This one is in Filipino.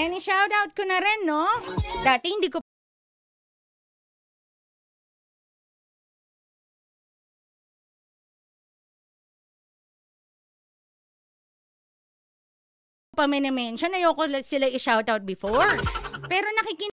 And i-shoutout ko na rin, no? Dati hindi ko pa minimension. Ayoko sila i-shoutout before. Pero nakikinig